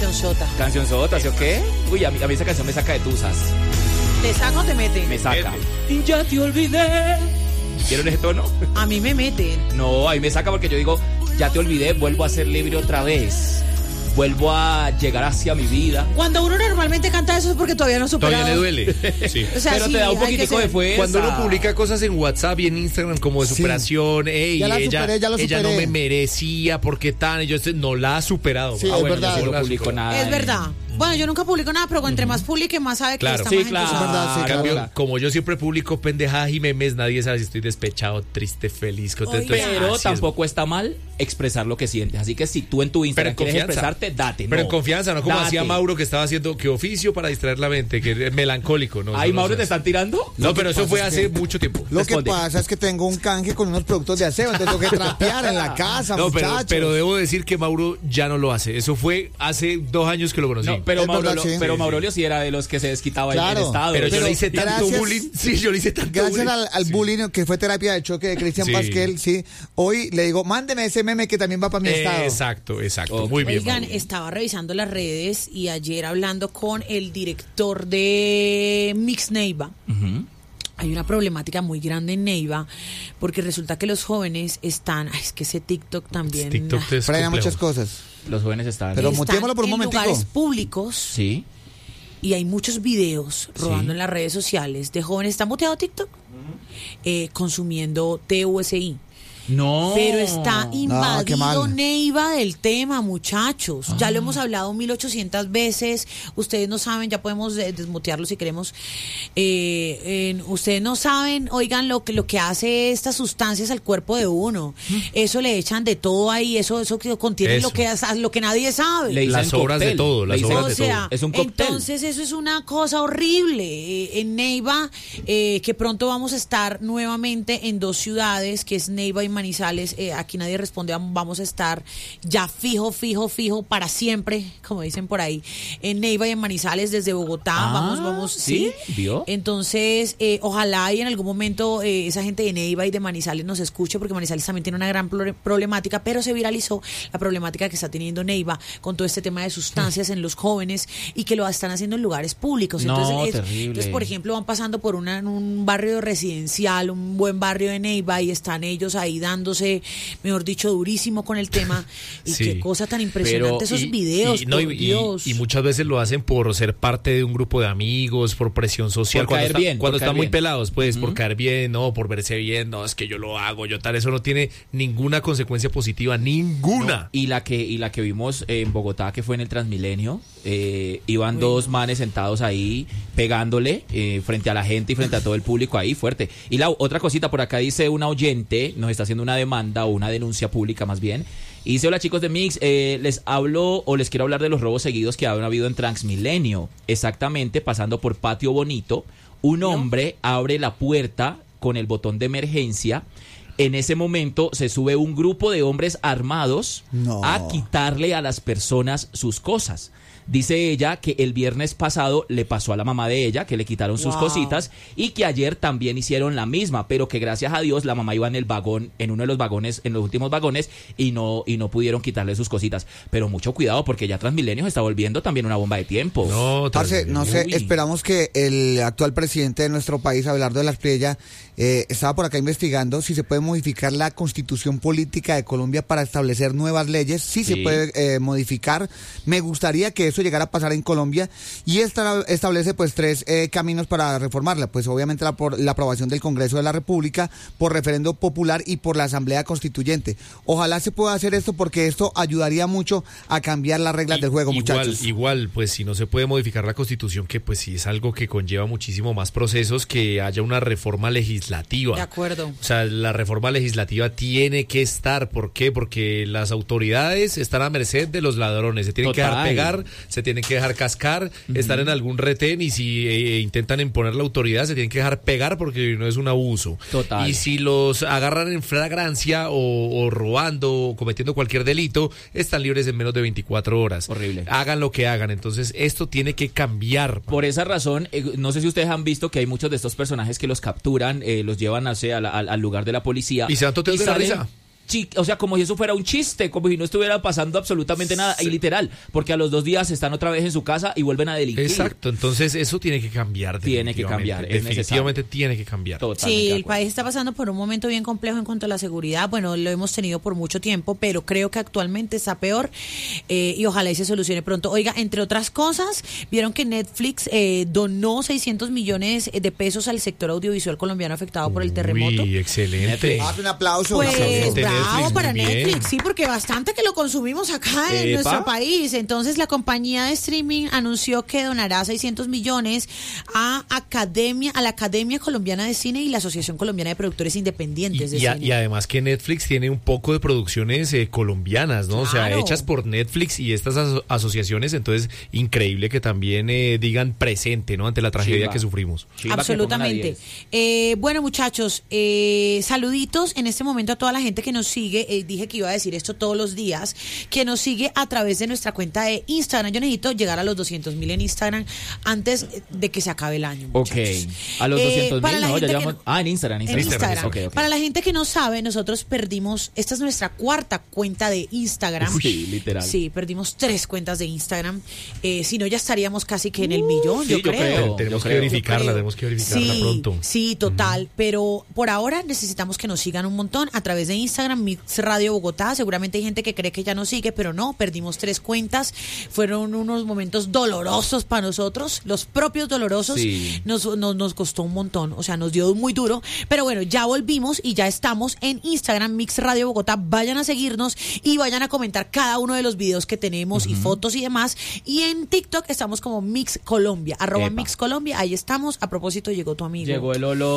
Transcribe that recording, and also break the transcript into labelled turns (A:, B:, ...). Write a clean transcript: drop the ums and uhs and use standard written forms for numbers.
A: Cancionzota.
B: Cancionzota, ¿sí o qué? Uy, a mí esa canción me saca de tusas.
A: ¿Te saca o te mete?
B: Me saca. Ya te olvidé. ¿Vieron ese tono?
A: A mí me mete.
B: No, a mí me saca porque yo digo, ya te olvidé, vuelvo a ser libre otra vez. Vuelvo a llegar hacia mi vida.
A: Cuando uno normalmente canta eso es porque todavía no ha superado.
C: Todavía le duele. Sí.
A: O sea,
B: pero
A: sí,
B: te da un poquitico de fuerza.
C: Cuando uno publica cosas en WhatsApp y en Instagram como de superación, ey,
D: ya
C: ella
D: superé.
C: no me merecía, porque tan, y yo no la ha superado.
D: Sí, es
B: bueno,
D: verdad.
B: yo no publico nada.
A: Es verdad. Bueno, yo nunca publico nada, pero entre más publique, más sabe que
C: Claro.
A: está
B: Sí,
A: más
B: claro.
A: entusado.
D: Es verdad, sí,
C: En
D: claro.
C: cambio, como yo siempre publico pendejadas y memes, nadie sabe si estoy despechado, triste, feliz, contento.
A: Oiga.
B: Pero
C: Así
B: tampoco está mal expresar lo que sientes. Así que si tú en tu Instagram quieres expresarte, date.
C: Pero en confianza, no como
B: Date.
C: hacía Mauro, que estaba haciendo que oficio para distraer la mente, que es melancólico. ¿No?
B: Ay,
C: Eso no
B: Mauro,
C: sé.
B: ¿te están tirando?
C: No, pero eso
D: pasa
C: fue
D: es
C: hace
D: que-
C: mucho tiempo.
D: Lo
B: Responde.
D: que pasa es que tengo un canje con unos productos de aseo, entonces tengo que trapear en la casa,
C: No,
D: muchachos.
C: pero debo decir que Mauro ya no lo hace. Eso fue hace 2 años que lo conocí.
B: No, pero
D: Es verdad, sí.
B: Maurolio sí era de los que se desquitaba
D: Claro.
B: en estado.
C: pero yo
D: pero
C: le hice tanto
D: gracias-
C: bullying. Sí, yo le hice tanto
D: Gracias
C: bullying.
D: al bullying que fue terapia de choque de Cristian
C: Sí.
D: Pasquel, sí. Hoy le digo, mándeme ese meme que también va para mi estado.
C: Exacto.
B: Ok.
C: Muy bien.
A: Oigan,
C: Mauro.
A: estaba revisando las redes y ayer hablando con el director de Mix Neiva. Hay una problemática muy grande en Neiva porque resulta que los jóvenes están, es que ese TikTok también
C: TikTok es
D: Frena
C: complejo.
D: muchas cosas.
B: Los jóvenes estaban.
D: Pero
A: están
D: muteémoslo por un
A: en
D: momentico.
A: lugares públicos
B: Sí.
A: y hay muchos videos rodando en las redes sociales de jóvenes, ¿está muteado TikTok? Consumiendo TUSI.
B: No.
A: Pero está
D: qué
A: invadido
D: mal.
A: Neiva del tema, muchachos. Ya lo hemos hablado 1800 veces. Ustedes no saben, ya podemos desmutearlo si queremos. Ustedes no saben, oigan, lo que hace estas sustancias al cuerpo de uno. Eso le echan de todo ahí, eso que contiene
C: Eso.
A: lo que nadie sabe.
B: Le dicen
C: Las obras de
B: cóctel.
C: todo, las
B: Le dicen-
C: obras
A: O
C: de
A: sea,
C: todo.
B: Es un cóctel.
A: entonces eso es una cosa horrible. En Neiva, que pronto vamos a estar nuevamente en 2 ciudades, que es Neiva y Manizales. Aquí nadie responde, vamos a estar ya fijo para siempre, como dicen por ahí, en Neiva y en Manizales desde Bogotá. Vamos,
B: ¿sí? ¿Vio?
A: Entonces, ojalá y en algún momento esa gente de Neiva y de Manizales nos escuche, porque Manizales también tiene una gran problemática, pero se viralizó la problemática que está teniendo Neiva con todo este tema de sustancias en los jóvenes y que lo están haciendo en lugares públicos.
B: No,
A: Entonces,
B: terrible.
A: entonces, por ejemplo, van pasando por un barrio residencial, un buen barrio de Neiva, y están ellos ahí dándose, mejor dicho, durísimo con el tema. Y
C: Sí.
A: qué cosa tan impresionante esos videos,
C: no,
A: por Dios.
C: y muchas veces lo hacen por ser parte de un grupo de amigos, por presión social.
B: Por caer bien,
C: cuando
B: por caer
C: están muy
B: bien.
C: pelados, pues, por caer bien, no, por verse bien, no, es que yo lo hago, yo tal, eso no tiene ninguna consecuencia positiva, ninguna.
B: No, y la que vimos en Bogotá, que fue en el Transmilenio, iban 2 manes sentados ahí pegándole frente a la gente y frente a todo el público ahí fuerte. Y la otra cosita, por acá dice una oyente, nos está haciendo una demanda o una denuncia pública más bien. Y dice, hola chicos de Mix, les quiero hablar de los robos seguidos que han habido en Transmilenio. Exactamente, pasando por Patio Bonito, un hombre abre la puerta con el botón de emergencia. En ese momento se sube un grupo de hombres armados
D: No.
B: a quitarle a las personas sus cosas. Dice ella que el viernes pasado le pasó a la mamá de ella, que le quitaron sus
A: Wow.
B: cositas, y que ayer también hicieron la misma, pero que gracias a Dios la mamá iba en el vagón, en uno de los vagones, en los últimos vagones, y no pudieron quitarle sus cositas. Pero mucho cuidado, porque ya Transmilenio se está volviendo también una bomba de tiempo.
C: No,
D: Parce, no sé,
B: Uy.
D: esperamos que el actual presidente de nuestro país, Abelardo de la Espriella, estaba por acá investigando si se puede modificar la constitución política de Colombia para establecer nuevas leyes. Sí, se
B: Sí.
D: puede modificar. Me gustaría que eso llegara a pasar en Colombia, y esta establece pues 3 caminos para reformarla. Pues obviamente la aprobación del Congreso de la República, por referendo popular y por la Asamblea Constituyente. Ojalá se pueda hacer esto, porque esto ayudaría mucho a cambiar las reglas del juego, muchachos.
C: Igual, pues si no se puede modificar la Constitución, que pues sí es algo que conlleva muchísimo más procesos, que haya una reforma legislativa.
A: De acuerdo.
C: O sea, la reforma legislativa tiene que estar. ¿Por qué? Porque las autoridades están a merced de los ladrones. Se tienen que dejar
B: Total.
C: pegar, se tienen que dejar cascar, están en algún retén, y si intentan imponer la autoridad, se tienen que dejar pegar, porque no es un abuso.
B: Total.
C: Y si los agarran en flagrancia o robando o cometiendo cualquier delito, están libres en menos de 24 horas.
B: Horrible.
C: Hagan lo que hagan. Entonces, esto tiene que cambiar.
B: Por esa razón, no sé si ustedes han visto que hay muchos de estos personajes que los capturan, los llevan al lugar de la policía.
C: Y se van toteando de la
B: salen-
C: risa.
B: o sea, como si eso fuera un chiste, como si no estuviera pasando absolutamente nada, y literal, porque a los 2 días están otra vez en su casa y vuelven a delinquir.
C: Exacto, entonces eso tiene que cambiar.
B: Tiene que cambiar, es
C: definitivamente tiene que cambiar.
A: Sí, el país está pasando por un momento bien complejo en cuanto a la seguridad. Bueno, lo hemos tenido por mucho tiempo, pero creo que actualmente está peor y ojalá y se solucione pronto. Oiga, entre otras cosas, vieron que Netflix donó 600 millones de pesos al sector audiovisual colombiano afectado por el terremoto.
C: Uy, excelente.
D: Haz un aplauso.
A: Pues
C: Excelente,
A: bravo
C: Netflix,
A: para
C: muy bien.
A: Netflix, sí, porque bastante que lo consumimos acá en
B: Epa.
A: nuestro país. Entonces la compañía de streaming anunció que donará 600 millones a la Academia Colombiana de Cine y la Asociación Colombiana de Productores Independientes de Cine.
C: Y además que Netflix tiene un poco de producciones colombianas, ¿no? O sea,
A: Claro.
C: hechas por Netflix y estas asociaciones, entonces increíble que también digan presente, ¿no? Ante la tragedia
B: Chimba.
C: que sufrimos.
B: Chimba que pongan a
A: Absolutamente.
B: 10.
A: Bueno, muchachos, saluditos en este momento a toda la gente que nos sigue. Dije que iba a decir esto todos los días, que nos sigue a través de nuestra cuenta de Instagram. Yo necesito llegar a los 200.000 en Instagram antes de que se acabe el año.
B: Ok,
A: Muchachos.
B: a los 200.000,
A: para la
B: no, ya
A: gente
B: llevamos...
A: que-
B: en Instagram.
A: En Instagram.
B: Ok, ok.
A: Para la gente que no sabe, nosotros perdimos, esta es nuestra 4ª cuenta de Instagram.
B: Sí, literal.
A: Sí, perdimos 3 cuentas de Instagram. Si no, ya estaríamos casi que en el millón,
B: sí,
A: yo
B: yo
A: creo.
B: creo.
C: Tenemos que
B: creo.
C: verificarla,
A: creo.
C: tenemos que verificarla
A: Sí,
C: pronto.
A: Sí, total. Pero por ahora necesitamos que nos sigan un montón a través de Instagram, Mix Radio Bogotá. Seguramente hay gente que cree que ya nos sigue, pero no, perdimos 3 cuentas. Fueron unos momentos dolorosos para nosotros, los propios dolorosos.
B: Sí.
A: Nos costó un montón, o sea, nos dio muy duro. Pero bueno, ya volvimos y ya estamos en Instagram, Mix Radio Bogotá. Vayan a seguirnos y vayan a comentar cada uno de los videos que tenemos y fotos y demás. Y en TikTok estamos como Mix Colombia, @
B: Epa.
A: Mix Colombia. Ahí estamos. A propósito, llegó tu amigo.
B: Llegó el Olo.